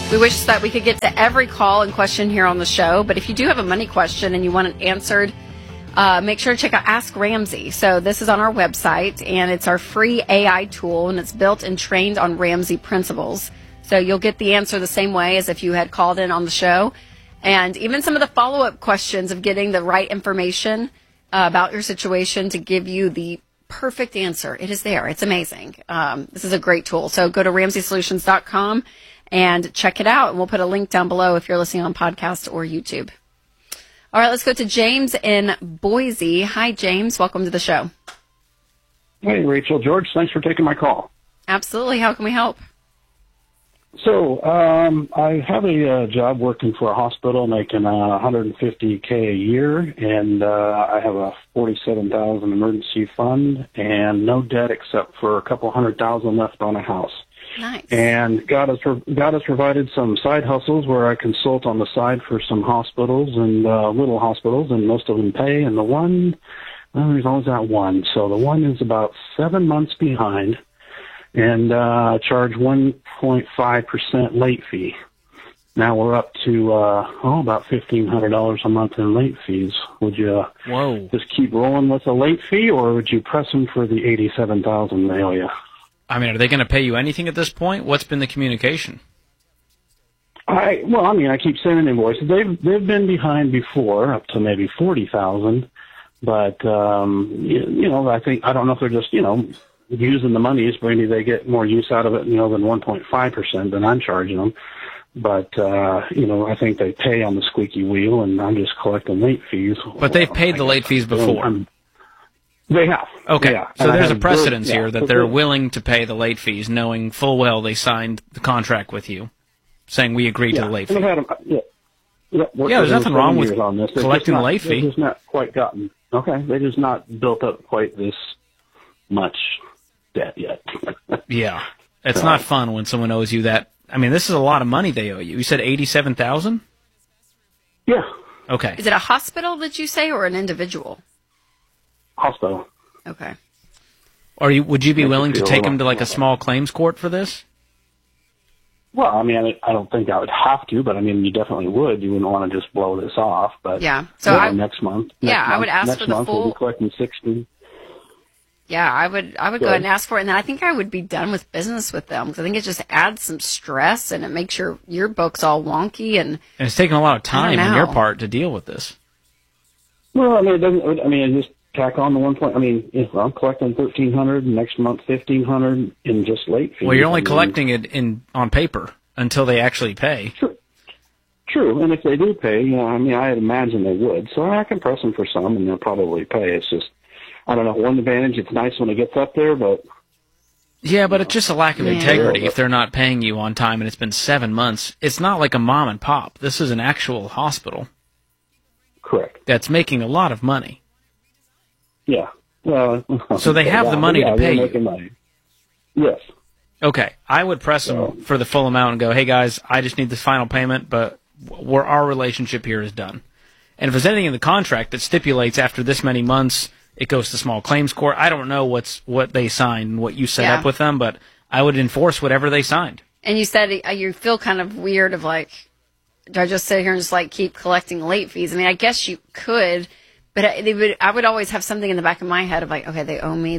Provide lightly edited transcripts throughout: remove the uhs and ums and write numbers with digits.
We wish that we could get to every call and question here on the show, but if you do have a money question and you want it answered, make sure to check out Ask Ramsey. So this is on our website, and it's our free AI tool, and it's built and trained on Ramsey principles. So you'll get the answer the same way as if you had called in on the show. And even some of the follow-up questions of getting the right information about your situation to give you the perfect answer. It is there. It's amazing. This is a great tool. So go to RamseySolutions.com and check it out. And we'll put a link down below if you're listening on podcast or YouTube. All right, let's go to James in Boise. Hi, James. Welcome to the show. Hey, Rachel, George. Thanks for taking my call. Absolutely. How can we help? So I have a job working for a hospital making $150K a year, and I have a $47,000 emergency fund and no debt except for a couple $100,000 left on a house. Nice. And God has provided some side hustles where I consult on the side for some hospitals and little hospitals, and most of them pay. And the one, well, there's always that one. So the one is about 7 months behind, and charge 1.5% late fee. Now we're up to about $1,500 a month in late fees. Would you just keep rolling with the late fee, or would you press them for the $87,000 they owe you? I mean, are they going to pay you anything at this point? What's been the communication? I keep sending invoices. They've been behind before, up to maybe $40,000, but I don't know if they're just using the monies. Maybe they get more use out of it, than 1.5% than I'm charging them. But I think they pay on the squeaky wheel, and I'm just collecting late fees. But they've paid the late fees before. They have. Okay, yeah. So there's a precedence here that they're willing to pay the late fees, knowing full well they signed the contract with you, saying we agreed to the late fee. There's nothing wrong with collecting the late fee. They've just not quite gotten. Okay, they just not built up quite this much debt yet. Yeah, it's not fun when someone owes you that. I mean, this is a lot of money they owe you. You said $87,000? Yeah. Okay. Is it a hospital, did you say, or an individual? Hospital. Okay. Would you be willing to take them to like a small claims court for this? Well, I don't think I would have to, but you definitely would. You wouldn't want to just blow this off. But yeah. So next month. I would ask for the full. Next month we'll be collecting 60. Yeah, I would go ahead and ask for it, and then I think I would be done with business with them because I think it just adds some stress and it makes your books all wonky and it's taking a lot of time on your part to deal with this. Well, it doesn't. I just tack on the 1 point. If I'm collecting $1,300 next month, $1,500 in just late fees. Well, you're only collecting it on paper until they actually pay. True, and if they do pay, I'd imagine they would. So I can press them for some, and they'll probably pay. It's just, I don't know. One advantage, it's nice when it gets up there, but yeah, but it's just a lack of integrity if they're not paying you on time, and it's been 7 months. It's not like a mom and pop. This is an actual hospital. Correct. That's making a lot of money. Yeah. Well, so they have the money to pay you. Money. Yes. Okay. I would press them for the full amount and go, hey, guys, I just need this final payment, but our relationship here is done. And if there's anything in the contract that stipulates after this many months it goes to small claims court, I don't know what they signed and what you set up with them, but I would enforce whatever they signed. And you said you feel kind of weird of like, do I just sit here and just keep collecting late fees? I guess you could. But I would always have something in the back of my head of okay, they owe me.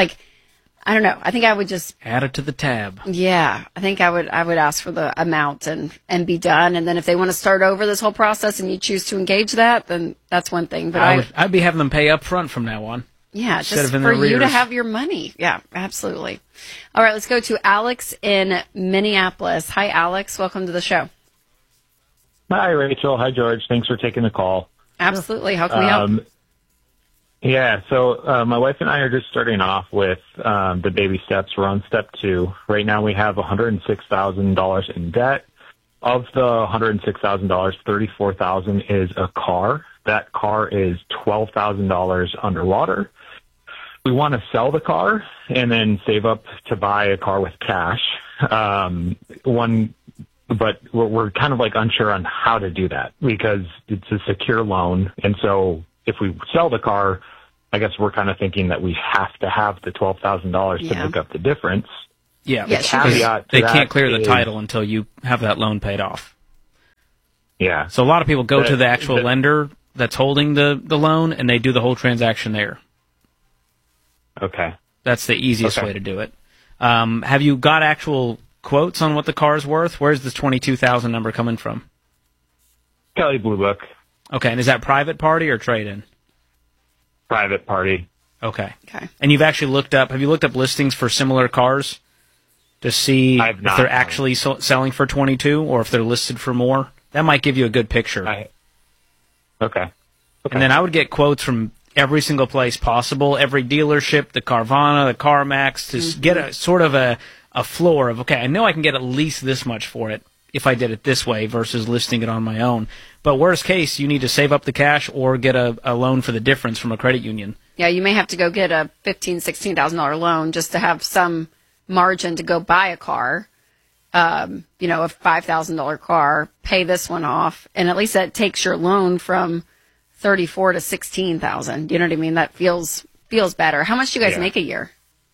I don't know. I think I would just add it to the tab. Yeah, I think I would ask for the amount and be done. And then if they want to start over this whole process and you choose to engage that, then that's one thing. But I'd be having them pay up front from now on. Yeah, just for you to have your money. Yeah, absolutely. All right, let's go to Alex in Minneapolis. Hi, Alex. Welcome to the show. Hi, Rachel. Hi, George. Thanks for taking the call. Absolutely. How can we help? Yeah, so my wife and I are just starting off with the baby steps. We're on step 2. Right now we have $106,000 in debt. Of the $106,000, $34,000 is a car. That car is $12,000 underwater. We want to sell the car and then save up to buy a car with cash. But we're kind of unsure on how to do that because it's a secure loan. And so if we sell the car, I guess we're kind of thinking that we have to have the $12,000 to make up the difference. Yeah, Yes, because caveat to they that can't clear the is- title until you have that loan paid off. Yeah. So a lot of people go to the actual lender that's holding the loan, and they do the whole transaction there. Okay. That's the easiest Okay. way to do it. Have you got actual quotes on what the car's worth? Where's this 22,000 number coming from? Kelly Blue Book, Okay, and is that private party or trade-in? private party. Okay. Okay. And you've actually have you looked up listings for similar cars to see I've if not, they're no. actually selling for 22 or if they're listed for more? That might give you a good picture. Okay. And then I would get quotes from every single place possible, every dealership, the Carvana, the CarMax, to get a sort of a floor of, okay, I know I can get at least this much for it if I did it this way versus listing it on my own. But worst case, you need to save up the cash or get a loan for the difference from a credit union. Yeah, you may have to go get a $15,000, $16,000 loan just to have some margin to go buy a car. A $5,000 car, pay this one off, and at least that takes your loan from $34,000 to $16,000. You know what I mean? That feels better. How much do you guys make a year?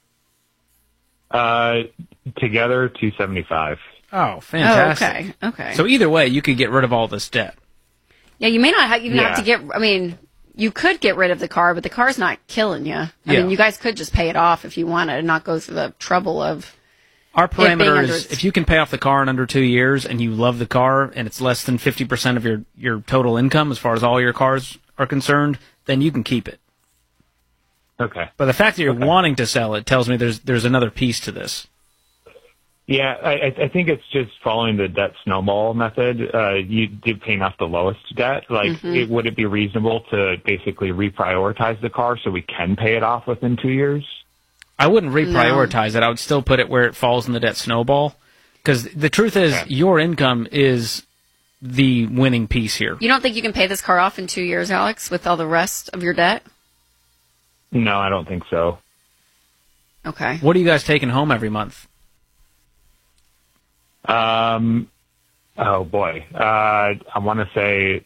Together, $275. Oh, fantastic. Oh, okay. So either way, you could get rid of all this debt. Yeah, you may not even have to Yeah. get. I mean, you could get rid of the car, but the car's not killing you. I Yeah. mean, you guys could just pay it off if you wanted and not go through the trouble of. Our being parameter under is if you can pay off the car in under 2 years and you love the car and it's less than 50% of your total income as far as all your cars are concerned, then you can keep it. Okay. But the fact that you're wanting to sell it tells me there's another piece to this. Yeah, I think it's just following the debt snowball method. You do paying off the lowest debt. Like, would it be reasonable to basically reprioritize the car so we can pay it off within 2 years? I wouldn't reprioritize it. I would still put it where it falls in the debt snowball. Because the truth is, your income is the winning piece here. You don't think you can pay this car off in 2 years, Alex, with all the rest of your debt? No, I don't think so. Okay. What are you guys taking home every month? Oh boy. I want to say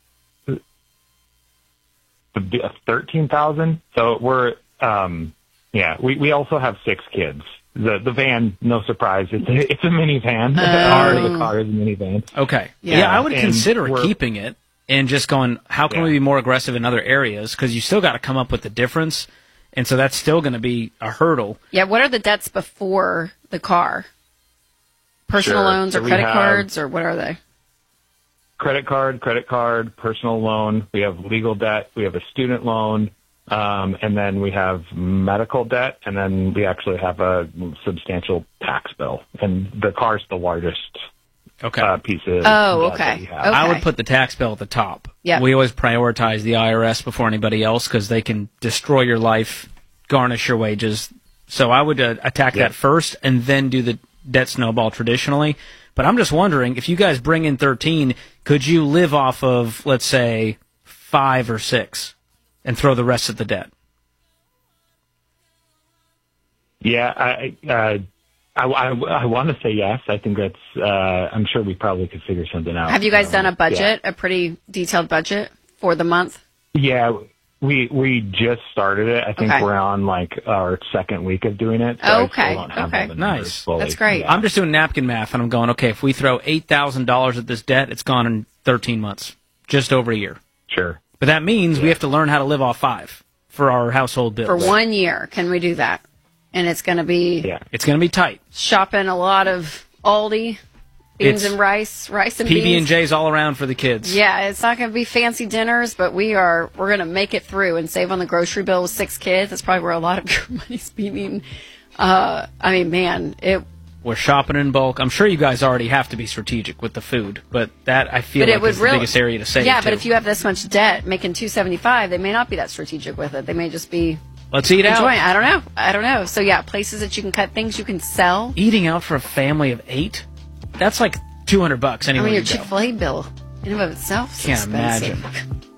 13,000. So we're, we also have 6 kids. The van, no surprise, it's a minivan. The car is a minivan. Okay. Yeah. Yeah, I would And consider we're- keeping it and just going, how can we be more aggressive in other areas? Because you still got to come up with the difference. And so that's still going to be a hurdle. Yeah, what are the debts before the car? Personal Sure. loans or So we credit have- cards, or what are they? Credit card, personal loan. We have legal debt. We have a student loan. And then we have medical debt. And then we actually have a substantial tax bill. And the car's the largest piece of Oh, debt okay. that we have. Okay. I would put the tax bill at the top. Yep. We always prioritize the IRS before anybody else because they can destroy your life, garnish your wages. So I would attack that first and then do the debt snowball traditionally. But I'm just wondering, if you guys bring in 13, could you live off of, let's say, 5 or 6 and throw the rest of the debt? Yeah, I want to say yes. I think that's. I'm sure we probably could figure something out. Have you guys done a budget, Yeah. a pretty detailed budget for the month? Yeah, we just started it. I think Okay. we're on like our second week of doing it. So Oh, I okay, still don't have okay. all the numbers Nice. fully. That's great. Yeah. I'm just doing napkin math, and I'm going, okay, if we throw $8,000 at this debt, it's gone in 13 months, just over a year. Sure. But that means we have to learn how to live off 5 for our household bills. For 1 year, can we do that? And it's going to be Yeah. It's going to be tight. shopping a lot of Aldi, beans It's and rice and beans. PB&J's all around for the kids. Yeah, it's not going to be fancy dinners, but we're going to make it through and save on the grocery bill with 6 kids. That's probably where a lot of your money's being. We're shopping in bulk. I'm sure you guys already have to be strategic with the food, but that I feel But it like would is the really, biggest area to save. yeah, but too. if you have this much debt, making $275, they may not be that strategic with it. They may just be Let's eat enjoying. out. I don't know. So yeah, places that you can cut, things you can sell. Eating out for a family of 8? That's like $200 I anywhere mean, your you go. Chick-fil-A bill in and of itself is Can't expensive. imagine.